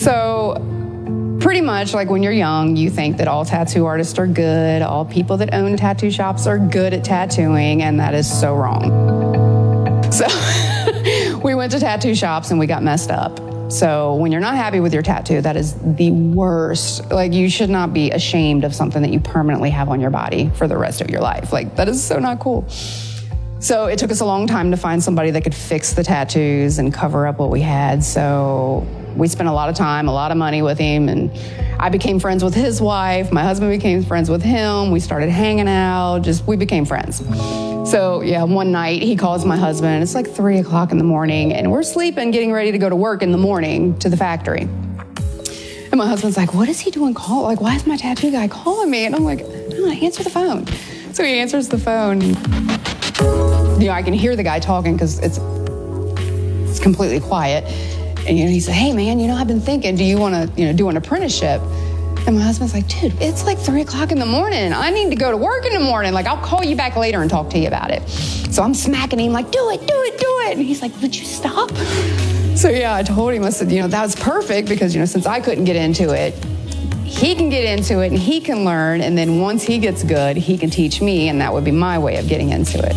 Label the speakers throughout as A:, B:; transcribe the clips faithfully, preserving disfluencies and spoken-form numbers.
A: So pretty much like when you're young, you think that all tattoo artists are good, all people that own tattoo shops are good at tattooing, and that is so wrong. So we went to tattoo shops and we got messed up. So when you're not happy with your tattoo, that is the worst. Like, you should not be ashamed of something that you permanently have on your body for the rest of your life. Like, that is so not cool. So it took us a long time to find somebody that could fix the tattoos and cover up what we had. So we spent a lot of time, a lot of money with him, and I became friends with his wife. My husband became friends with him. We started hanging out. Just, we became friends. So yeah, one night he calls my husband. It's like three o'clock in the morning, and we're sleeping, getting ready to go to work in the morning to the factory. And my husband's like, what is he doing call? Like, why is my tattoo guy calling me? And I'm like, no, answer the phone. So he answers the phone. You know, I can hear the guy talking because it's, it's completely quiet. And, you know, he said, hey, man, you know, I've been thinking, do you want to, you know, do an apprenticeship? And my husband's like, dude, it's like three o'clock in the morning. I need to go to work in the morning. Like, I'll call you back later and talk to you about it. So I'm smacking him like, do it, do it, do it. And he's like, would you stop? So yeah, I told him, I said, you know, that was perfect because, you know, since I couldn't get into it, he can get into it and he can learn. And then once he gets good, he can teach me. And that would be my way of getting into it.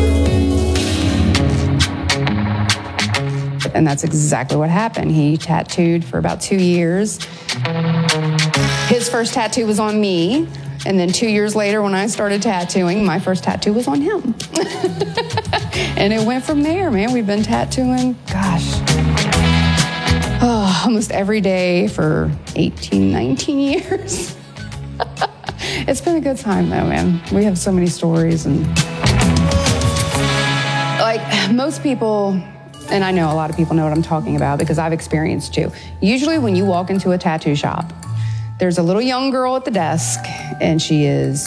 A: And that's exactly what happened. He tattooed for about two years. His first tattoo was on me. And then two years later, when I started tattooing, my first tattoo was on him. And it went from there, man. We've been tattooing, gosh, oh, almost every day for eighteen, nineteen years. It's been a good time, though, man. We have so many stories. And like most people, and I know a lot of people know what I'm talking about because I've experienced too. Usually when you walk into a tattoo shop, there's a little young girl at the desk, and she is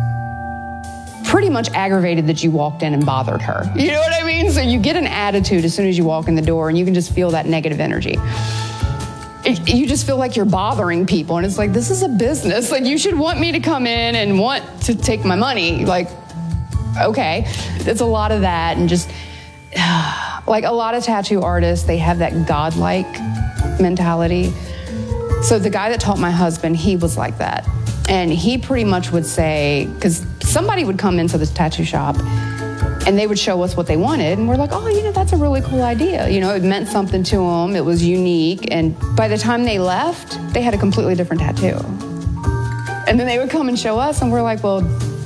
A: pretty much aggravated that you walked in and bothered her. You know what I mean? So you get an attitude as soon as you walk in the door, and you can just feel that negative energy. It, you just feel like you're bothering people, and it's like, this is a business. Like, you should want me to come in and want to take my money. Like, okay. It's a lot of that, and just... like a lot of tattoo artists, they have that godlike mentality. So the guy that taught my husband, he was like that. And he pretty much would say, because somebody would come into the tattoo shop and they would show us what they wanted. And we're like, oh, you know, that's a really cool idea. You know, it meant something to them. It was unique. And by the time they left, they had a completely different tattoo. And then they would come and show us, and we're like, well,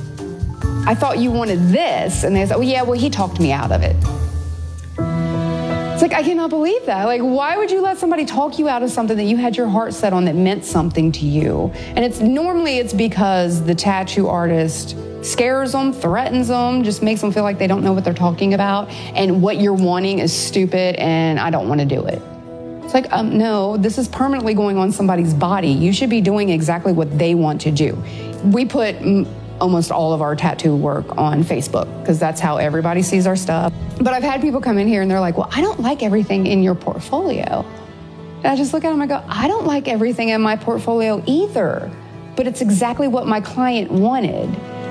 A: I thought you wanted this. And they said, oh, yeah, well, he talked me out of it. It's like, I cannot believe that. Like, why would you let somebody talk you out of something that you had your heart set on that meant something to you? And it's normally it's because the tattoo artist scares them, threatens them, just makes them feel like they don't know what they're talking about. And what you're wanting is stupid and I don't want to do it. It's like, um, no, this is permanently going on somebody's body. You should be doing exactly what they want to do. We put m- almost all of our tattoo work on Facebook because that's how everybody sees our stuff. But I've had people come in here and they're like, well, I don't like everything in your portfolio. And I just look at them and I go, I don't like everything in my portfolio either, but it's exactly what my client wanted.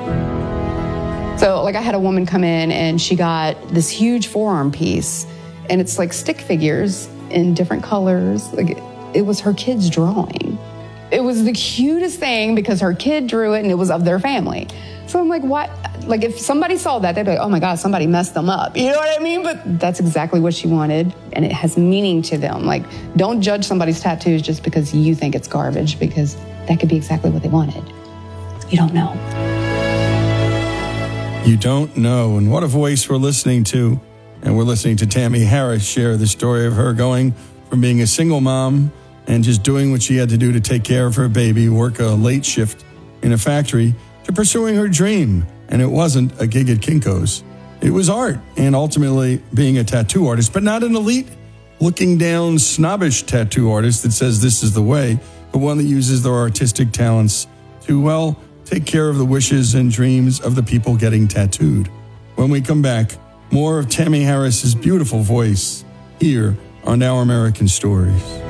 A: So like I had a woman come in and she got this huge forearm piece and it's like stick figures in different colors. Like it was her kid's drawing. It was the cutest thing because her kid drew it and it was of their family. So I'm like, what? Like if somebody saw that, they'd be like, oh my God, somebody messed them up. You know what I mean? But that's exactly what she wanted. And it has meaning to them. Like, don't judge somebody's tattoos just because you think it's garbage, because that could be exactly what they wanted. You don't know.
B: You don't know. And what a voice we're listening to. And we're listening to Tammy Harris share the story of her going from being a single mom and just doing what she had to do to take care of her baby, work a late shift in a factory, to pursuing her dream. And it wasn't a gig at Kinko's. It was art, and ultimately being a tattoo artist, but not an elite, looking down, snobbish tattoo artist that says this is the way, but one that uses their artistic talents to, well, take care of the wishes and dreams of the people getting tattooed. When we come back, more of Tammy Harris's beautiful voice here on Our American Stories.